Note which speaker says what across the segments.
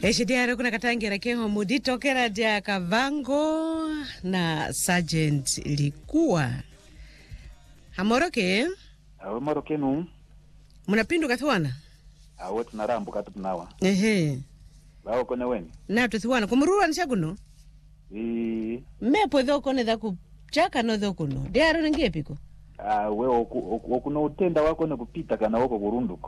Speaker 1: Eshitiaro kuna katangira keho mudito kera dia Kavango na Sergeant Likuwa. Hamoroke?
Speaker 2: Hamoroke nu.
Speaker 1: Munapindu kathuana?
Speaker 2: Awe tunarambu katu tunawa. Bao kone weni?
Speaker 1: Na tuthuana kumurura nishakuno? Mepo dhoko ne dhaku chaka no dhoko no. Diaro ngepiko?
Speaker 2: We okuno utenda wako ne kupita kana wako kurunduko.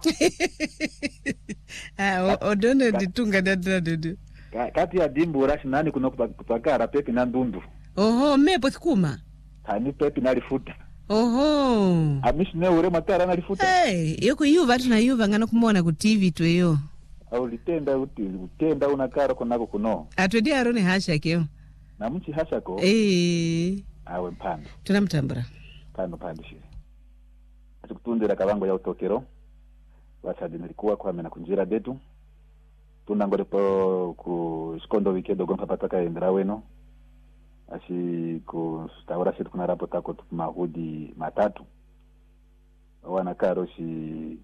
Speaker 1: Odone ditunga dadadu.
Speaker 2: Kati ya dimbu rashi nani kuno kupakara pepi na ndundu.
Speaker 1: Oho, mepo thikuma?
Speaker 2: Hani pepi nalifuta.
Speaker 1: Oho.
Speaker 2: Amishine ure matara nalifuta.
Speaker 1: Yoko yuva tunayuva ngana kumona ku TV tweyo.
Speaker 2: Utenda unakaro konako kuno.
Speaker 1: Atwediaro ne hasha keo.
Speaker 2: Na mchi hasha ko? Awe mpando.
Speaker 1: Tunamtambura.
Speaker 2: Pando shiri. Atukutundira Kavango ya utokero. Wasadi nilikuwa kwa mena kunjira detu. Tunangorepo ku skondo wikedo gonka pataka endra weno. Asi ku stawara situ kuna rapota kwa mahudi matatu. Wana karo si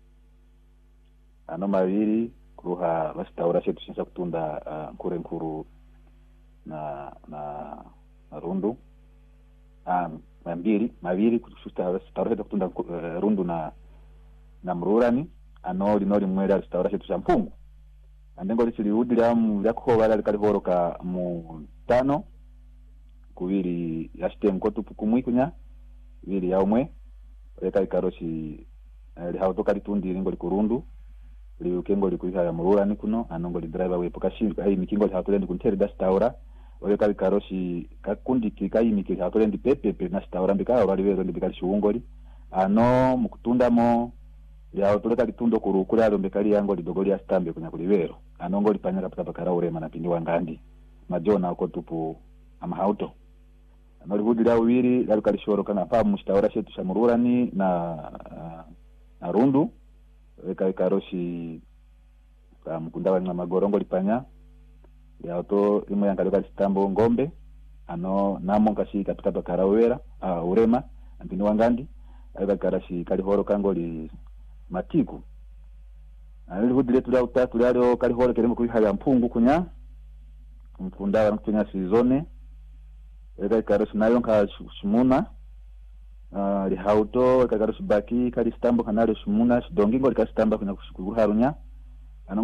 Speaker 2: ano mawiri kuruha stawara situ shinsa kutunda nkure nkuru na rundu. Maviri kutususta stawara kutunda rundu na mrurani ano linori mwera stawara situ shampungu. Andengo lisili udila yakuhovala likalihoroka mu tano kuwiri yashite mkotu kumwikunya wiri yaumwe reka ikaroshi lihautoka litundi lingo likurundu liukengo likuiha ya mururani kuno anongo li driver wepo kashindu ayi mikingo lihautolendi kunteri da staura reka ikaroshi kakundi kikai mikili hautolendi pepe na staura mbika waliwero ndibika lishuungoli ano mukutunda mo yautoleka litundo kurukule alo mbekali yango lidogoli ya stambe kunya kulivero anongo lipanya kapita bakara urema na pindi wangandi majona uko tupu amahauto Nolihudira uwiri lalukalishoro kana pa mustawara shetu shamururani na rundu weka ikaroshi mkundawa na magorongo lipanya ya oto imo yankalika listambo ngombe ano namo nkashi katika bakara urema antini wangandi weka karashi kalihoro kango li matiku nolihudire tula utatu lalio kalihoro kelemo kuhiha ya mpungu kunya mkundawa nkutunya sizone eka ikaroshi nayo nka shumuna lihauto eka ikaroshi baki kali stambo kanalo shumuna shidongingo lika stamba kunya kushikuruharunya